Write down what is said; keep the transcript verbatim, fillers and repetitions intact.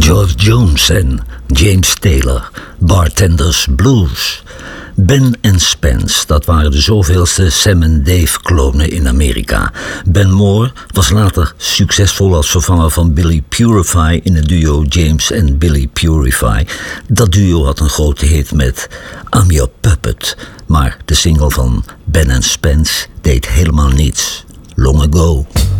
George Jones en James Taylor, Bartenders Blues. Ben en Spence, dat waren de zoveelste Sam en Dave klonen in Amerika. Ben Moore was later succesvol als vervanger van Billy Purify in het duo James en Billy Purify. Dat duo had een grote hit met I'm Your Puppet, maar de single van Ben en Spence deed helemaal niets. Long Ago.